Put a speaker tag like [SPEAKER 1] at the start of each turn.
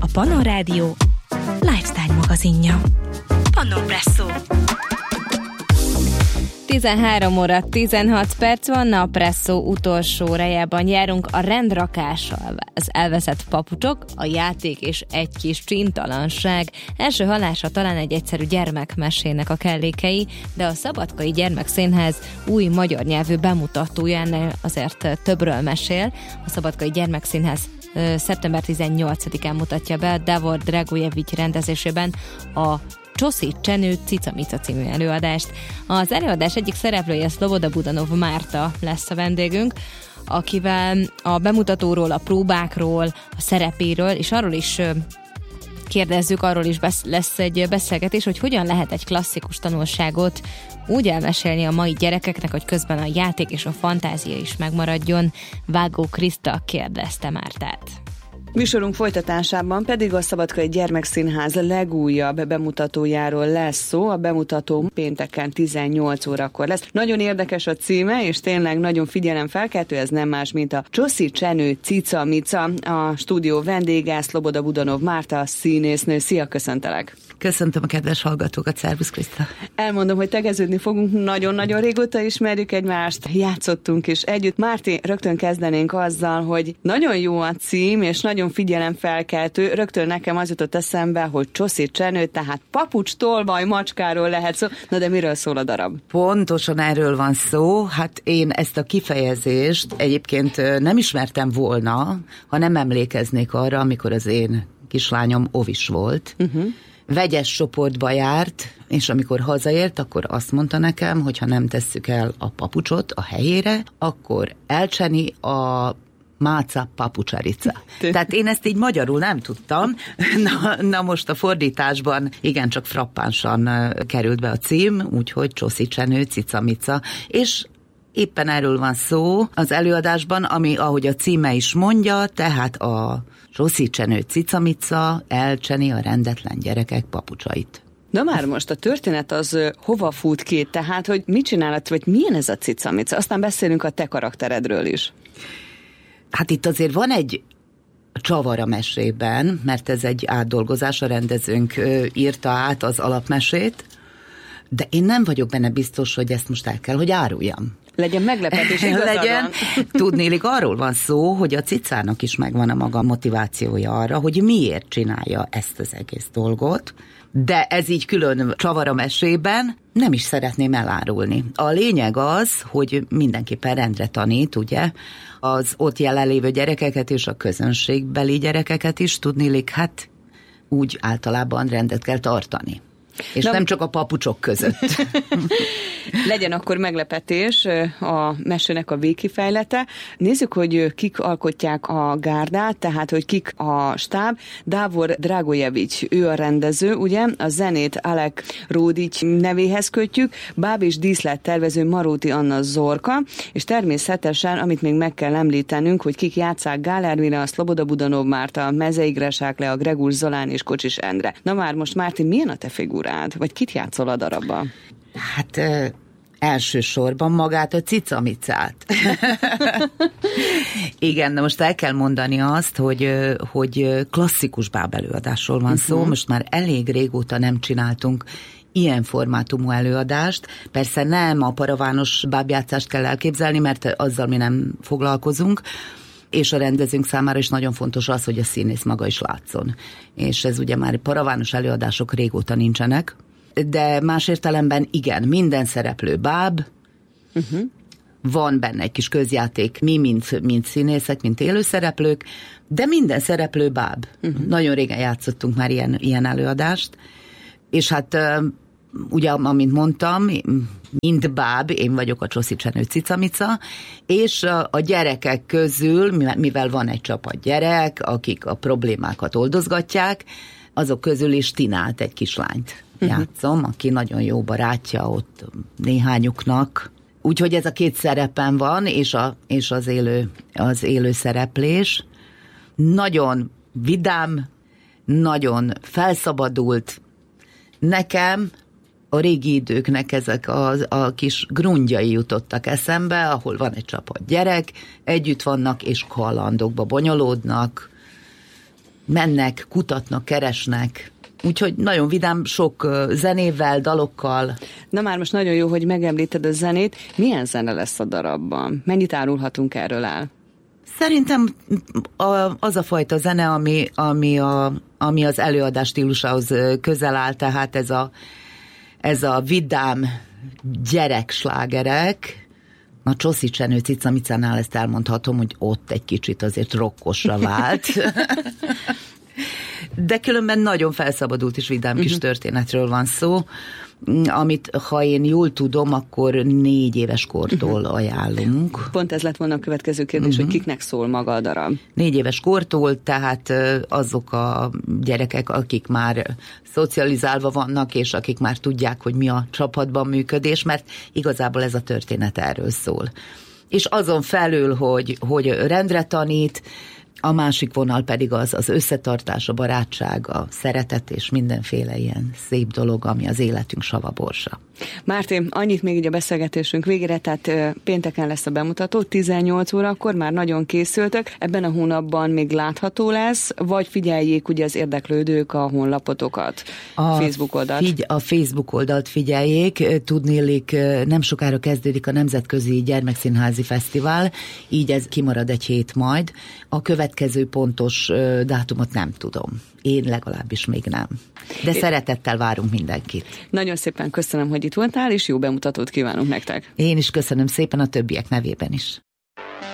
[SPEAKER 1] Pannon Rádió lifestyle magazinja. Pannon Presszó.
[SPEAKER 2] 13 óra 16 perc van, a Presszó utolsó órájában járunk a rendrakással. Az elveszett papucsok, a játék és egy kis csintalanság. Első hallásra talán egy egyszerű gyermekmesének a kellékei, de a Szabadkai Gyermekszínház új magyar nyelvű bemutatója ennél azért többről mesél. A Szabadkai Gyermekszínház szeptember 18-án mutatja be a Davor Dragojevics rendezésében a Csosi Csenő Cicamica című előadást. Az előadás egyik szereplője Szloboda Budanov Márta lesz a vendégünk, akivel a bemutatóról, a próbákról, a szerepéről, és arról is kérdezzük, arról is lesz egy beszélgetés, hogy hogyan lehet egy klasszikus tanulságot úgy elmesélni a mai gyerekeknek, hogy közben a játék és a fantázia is megmaradjon. Vágó Kriszta kérdezte Mártát.
[SPEAKER 3] Műsorunk folytatásában pedig a Szabadkai Gyermekszínház legújabb bemutatójáról lesz szó. A bemutató pénteken 18 órakor lesz. Nagyon érdekes a címe, és tényleg nagyon figyelemfelkeltő, ez nem más, mint a Csosi Csenő Cicamica. A stúdió vendége Szloboda Budanov Márta, színésznő. Szia, köszöntelek!
[SPEAKER 4] Köszöntöm a kedves hallgatókat, szervusz Kriszta!
[SPEAKER 3] Elmondom, hogy tegeződni fogunk, nagyon-nagyon régóta ismerjük egymást, játszottunk is együtt. Márti, rögtön kezdenénk azzal, hogy nagyon jó a cím, és nagyon figyelemfelkeltő. Rögtön nekem az jutott eszembe, hogy Csosi Csenő, tehát papucs, tolvaj, macskáról lehet szó. Na de miről szól a darab?
[SPEAKER 4] Pontosan erről van szó. Hát én ezt a kifejezést egyébként nem ismertem volna, ha nem emlékeznék arra, amikor az én kislányom óvis volt. Vegyes csoportba járt, és amikor hazaért, akkor azt mondta nekem, hogy ha nem tesszük el a papucsot a helyére, akkor elcseni a máca papucsarica. Tehát én ezt így magyarul nem tudtam. Na most a fordításban igencsak frappánsan került be a cím, úgyhogy Csosi Csenő Cicamica, és éppen erről van szó az előadásban, ami, ahogy a címe is mondja, tehát a Csosi Csenő Cicamica elcseni a rendetlen gyerekek papucsait.
[SPEAKER 3] Na már most a történet az hova fut ki? Tehát, hogy mit csinálod, vagy milyen ez a cicamica? Aztán beszélünk a te karakteredről is.
[SPEAKER 4] Hát itt azért van egy csavar a mesében, mert ez egy átdolgozás, a rendezőnk írta át az alapmesét, de én nem vagyok benne biztos, hogy ezt most el kell, hogy áruljam.
[SPEAKER 3] Legyen meglepetés,
[SPEAKER 4] legyen. Tudnélik, arról van szó, hogy a cicának is megvan a maga motivációja arra, hogy miért csinálja ezt az egész dolgot, de ez így külön csavar a mesében, nem is szeretném elárulni. A lényeg az, hogy mindenképpen rendre tanít, ugye, az ott jelenlévő gyerekeket és a közönségbeli gyerekeket is, tudnélik, hát úgy általában rendet kell tartani. És nem csak a papucsok között.
[SPEAKER 3] Legyen akkor meglepetés a mesének a végkifejlete. Nézzük, hogy kik alkotják a gárdát, tehát, hogy kik a stáb. Davor Dragojevics, ő a rendező, ugye? A zenét Alek Ródics nevéhez kötjük, báb és díszlettervező Maróti Anna Zorka, és természetesen, amit még meg kell említenünk, hogy kik játsszák Gál Ervina, Szloboda Budanov Márta, Mezei Gresák Lea, Gregúr Zolán és Kocsis Endre. Na már most, Márti, milyen a te figurát? Vagy kit játszol a darabban?
[SPEAKER 4] Hát elsősorban magát a cicamicát. Igen, de most el kell mondani azt, hogy klasszikus bábelőadásról van szó. Most már elég régóta nem csináltunk ilyen formátumú előadást. Persze nem a paravános bábjátszást kell elképzelni, mert azzal mi nem foglalkozunk, és a rendezőnk számára is nagyon fontos az, hogy a színész maga is látszon. És ez ugye már paravános előadások régóta nincsenek, de más értelemben igen, minden szereplő báb, van benne egy kis közjáték, mi, mint színészek, mint élőszereplők, de minden szereplő báb. Nagyon régen játszottunk már ilyen előadást, és hát ugye, amint mondtam, mint báb, én vagyok a Csosi Csenő Cicamica, és a gyerekek közül, mivel van egy csapat gyerek, akik a problémákat oldozgatják, azok közül is Tinát, egy kislányt játszom, aki nagyon jó barátja ott néhányuknak. Úgyhogy ez a két szerepen van, és az élő szereplés. Nagyon vidám, nagyon felszabadult. Nekem a régi időknek ezek a kis grundjai jutottak eszembe, ahol van egy csapat gyerek, együtt vannak és kalandokba bonyolódnak, mennek, kutatnak, keresnek. Úgyhogy nagyon vidám, sok zenével, dalokkal.
[SPEAKER 3] Na már most nagyon jó, hogy megemlíted a zenét. Milyen zene lesz a darabban? Mennyit árulhatunk erről el?
[SPEAKER 4] Szerintem az a fajta zene, ami az előadás stílusához közel áll, tehát ez a vidám gyerekslágerek. A Csoszi Csenő Cicamicánál ezt elmondhatom, hogy ott egy kicsit azért rokkosra vált. De különben nagyon felszabadult és vidám kis történetről van szó, amit, ha én jól tudom, akkor 4 éves kortól ajánlunk.
[SPEAKER 3] Pont ez lett volna a következő kérdés, hogy kiknek szól maga a darab.
[SPEAKER 4] 4 éves kortól, tehát azok a gyerekek, akik már szocializálva vannak, és akik már tudják, hogy mi a csapatban működés, mert igazából ez a történet erről szól. És azon felül, hogy rendre tanít, a másik vonal pedig az összetartás, a barátság, a szeretet és mindenféle ilyen szép dolog, ami az életünk savaborsa.
[SPEAKER 3] Márti, annyit még így a beszélgetésünk végére, tehát pénteken lesz a bemutató, 18 órakor már nagyon készültök, ebben a hónapban még látható lesz, vagy figyeljék ugye az érdeklődők a honlapotokat, a Facebook oldalt?
[SPEAKER 4] A Facebook oldalt figyeljék, tudnélik, nem sokára kezdődik a Nemzetközi Gyermekszínházi Fesztivál, így ez kimarad egy hét majd. A következő pontos dátumot nem tudom. Én legalábbis még nem. De szeretettel várunk mindenkit.
[SPEAKER 3] Nagyon szépen köszönöm, hogy itt voltál, és jó bemutatót kívánunk nektek.
[SPEAKER 4] Én is köszönöm szépen a többiek nevében is.